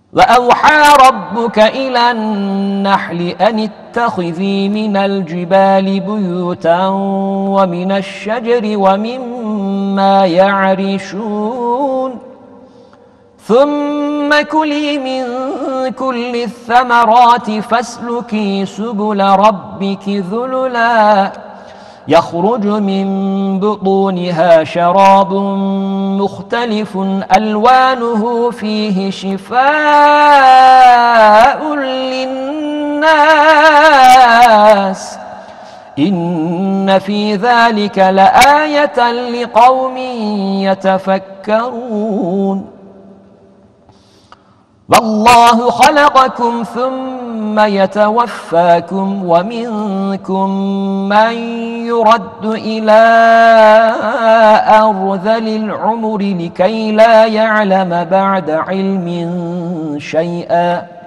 وأوحى ربك إلى النحل أن اتخذي من الجبال بيوتا ومن الشجر ومما يعرشون ثم كلي من كل الثمرات فاسلكي سبل ربك ذللا يخرج من بطونها شراب مختلف ألوانه فيه شفاء للناس إن في ذلك لآية لقوم يتفكرون والله خلقكم ثم يتوفاكم ومنكم من يرد إلى أرذل العمر لكي لا يعلم بعد علم شيئا